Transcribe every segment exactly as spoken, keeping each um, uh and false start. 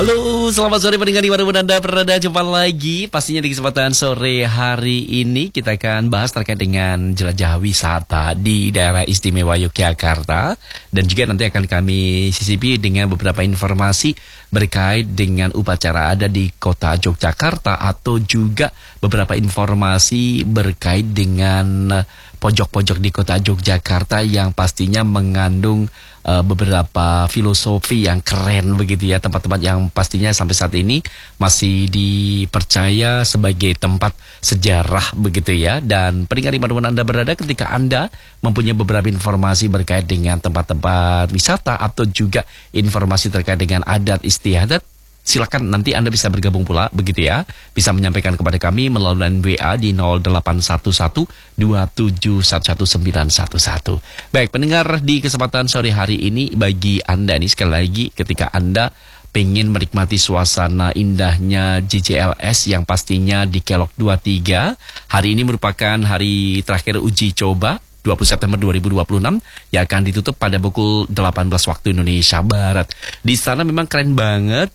Halo, selamat sore pendengar dimanapun Anda berada. Jumpa lagi pastinya di kesempatan sore hari ini. Kita akan bahas terkait dengan jelajah wisata di daerah istimewa Yogyakarta. Dan juga nanti akan kami sisipi dengan beberapa informasi berkait dengan upacara adat di kota Yogyakarta. Atau juga beberapa informasi berkait dengan pojok-pojok di kota Yogyakarta yang pastinya mengandung uh, beberapa filosofi yang keren begitu ya. Tempat-tempat yang pastinya sampai saat ini masih dipercaya sebagai tempat sejarah begitu ya. Dan pendengar dimanapun Anda berada, ketika Anda mempunyai beberapa informasi berkait dengan tempat-tempat wisata atau juga informasi terkait dengan adat istiadat, silakan nanti Anda bisa bergabung pula begitu ya. Bisa menyampaikan kepada kami melalui W A di nol delapan satu satu dua tujuh satu satu sembilan satu satu. Baik pendengar, di kesempatan sore hari ini bagi Anda nih, sekali lagi ketika Anda pengen menikmati suasana indahnya J J L S yang pastinya di Kelok dua puluh tiga, hari ini merupakan hari terakhir uji coba dua puluh September dua ribu dua puluh enam yang akan ditutup pada pukul delapan belas waktu Indonesia Barat. Di sana memang keren banget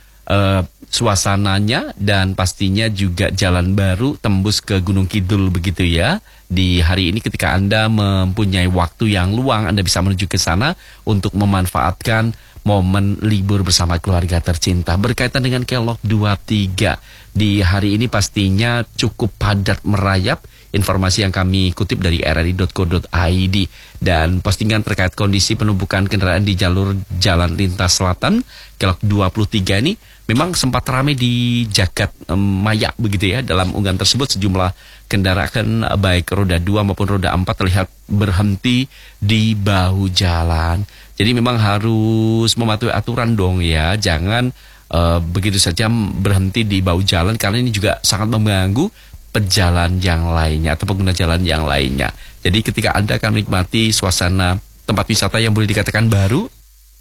Uh, suasananya, dan pastinya juga jalan baru tembus ke Gunung Kidul begitu ya. Di hari ini ketika Anda mempunyai waktu yang luang, Anda bisa menuju ke sana untuk memanfaatkan momen libur bersama keluarga tercinta. Berkaitan dengan Kelok dua puluh tiga, di hari ini pastinya cukup padat merayap. Informasi yang kami kutip dari r r i dot co dot i d, dan postingan terkait kondisi penumpukan kendaraan di jalur jalan lintas selatan Kelok dua puluh tiga ini memang sempat ramai di jagat um, maya begitu ya. Dalam unggahan tersebut sejumlah kendaraan baik roda dua maupun roda empat terlihat berhenti di bahu jalan. Jadi memang harus mematuhi aturan dong ya, jangan uh, begitu saja berhenti di bahu jalan, karena ini juga sangat mengganggu pejalan yang lainnya atau pengguna jalan yang lainnya. Jadi ketika Anda akan menikmati suasana tempat wisata yang boleh dikatakan baru,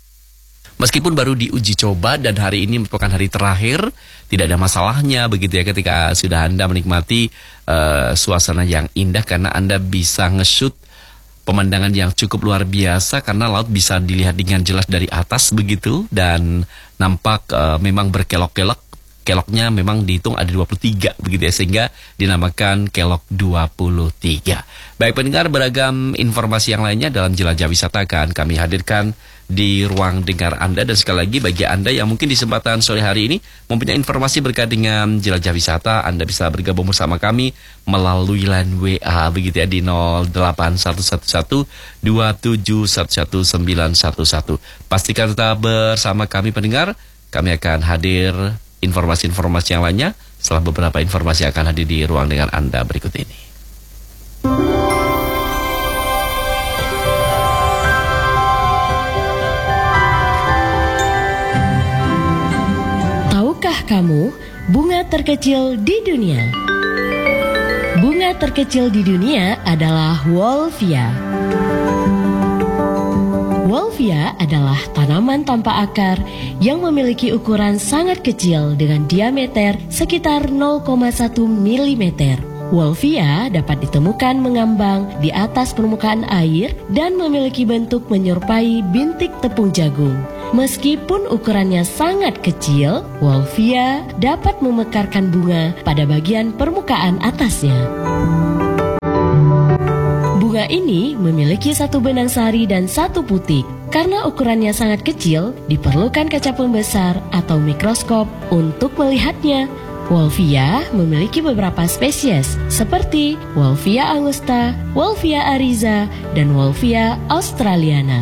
meskipun baru diuji coba dan hari ini merupakan hari terakhir, tidak ada masalahnya begitu ya ketika sudah Anda menikmati uh, suasana yang indah, karena Anda bisa nge-shoot pemandangan yang cukup luar biasa, karena laut bisa dilihat dengan jelas dari atas begitu, dan nampak uh, memang berkelok-kelok. Keloknya memang dihitung ada dua puluh tiga begitu ya, sehingga dinamakan Kelok dua puluh tiga. Baik pendengar, beragam informasi yang lainnya dalam jelajah wisata akan kami hadirkan di ruang dengar Anda. Dan sekali lagi bagi Anda yang mungkin di kesempatan sore hari ini mempunyai informasi berkait dengan jelajah wisata, Anda bisa bergabung bersama kami melalui line W A begitu ya di nol delapan satu satu satu dua tujuh satu satu sembilan satu satu. Pastikan tetap bersama kami pendengar, kami akan hadir informasi-informasi yang lainnya setelah beberapa informasi yang akan hadir di ruang dengar Anda berikut ini. Tahukah kamu bunga terkecil di dunia? Bunga terkecil di dunia adalah Wolffia. Wolffia adalah tanaman tanpa akar yang memiliki ukuran sangat kecil dengan diameter sekitar nol koma satu milimeter. Wolffia dapat ditemukan mengambang di atas permukaan air dan memiliki bentuk menyerupai bintik tepung jagung. Meskipun ukurannya sangat kecil, Wolffia dapat memekarkan bunga pada bagian permukaan atasnya. Bunga ini memiliki satu benang sari dan satu putik. Karena ukurannya sangat kecil, diperlukan kaca pembesar atau mikroskop untuk melihatnya. Wolffia memiliki beberapa spesies seperti Wolffia angusta, Wolffia ariza, dan Wolffia australiana.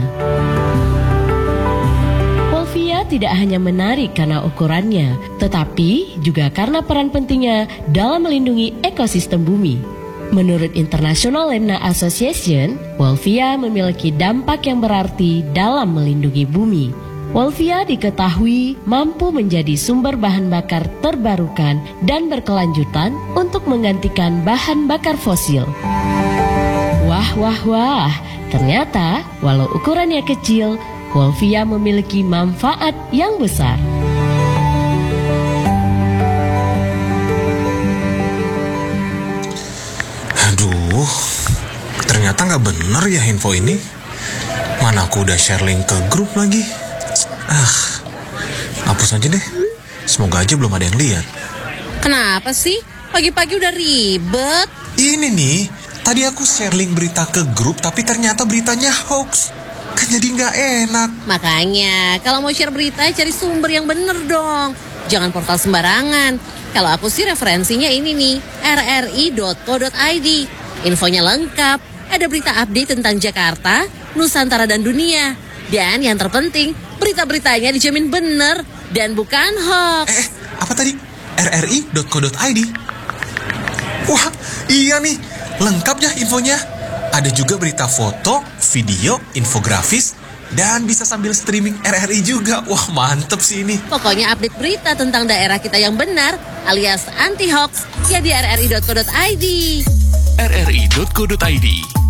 Wolffia tidak hanya menarik karena ukurannya, tetapi juga karena peran pentingnya dalam melindungi ekosistem bumi. Menurut International Lemna Association, Wolffia memiliki dampak yang berarti dalam melindungi bumi. Wolffia diketahui mampu menjadi sumber bahan bakar terbarukan dan berkelanjutan untuk menggantikan bahan bakar fosil. Wah, wah, wah, ternyata walau ukurannya kecil, Wolffia memiliki manfaat yang besar. Aduh, ternyata nggak bener ya info ini. Mana aku udah share link ke grup lagi. Ah, hapus aja deh. Semoga aja belum ada yang lihat. Kenapa sih? Pagi-pagi udah ribet. Ini nih, tadi aku share link berita ke grup tapi ternyata beritanya hoax. Kan jadi nggak enak. Makanya, kalau mau share berita cari sumber yang bener dong. Jangan portal sembarangan. Kalau aku sih referensinya ini nih, r r i dot co dot i d. Infonya lengkap, ada berita update tentang Jakarta, Nusantara dan dunia. Dan yang terpenting, berita-beritanya dijamin bener dan bukan hoax. Eh, apa tadi? r r i dot co dot i d. Wah, iya nih, lengkap ya infonya. Ada juga berita foto, video, infografis, dan bisa sambil streaming R R I juga. Wah, mantep sih ini. Pokoknya update berita tentang daerah kita yang benar alias anti hoax ya di r r i dot co dot i d. r r i dot co dot i d